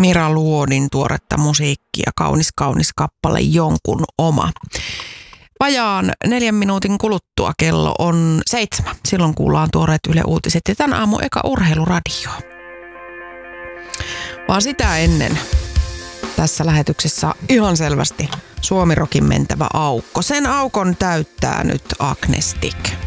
Mira Luodin tuoretta musiikkia, kaunis kappale Jonkun oma. Vajaan 4 minuutin kuluttua kello on 7. Silloin kuullaan tuoreet Yle Uutiset ja tän aamun eka urheiluradio. Vaan sitä ennen tässä lähetyksessä ihan selvästi Suomi-rokin mentävä aukko. Sen aukon täyttää nyt Agnestic.